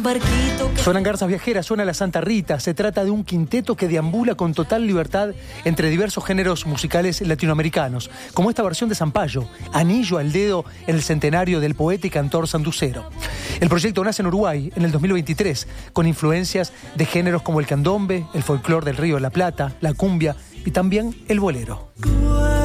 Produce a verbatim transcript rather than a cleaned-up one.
barquito que... Suenan garzas viajeras, suena la Santa Rita. Se trata de un quinteto que deambula con total libertad entre diversos géneros musicales latinoamericanos, como esta versión de Zampayo, Anillo al dedo en el centenario del poeta y cantor sanducero. El proyecto nace en Uruguay en el dos mil veintitrés, con influencias de géneros como el candombe, el folclore del Río de la Plata, la cumbia y también el bolero.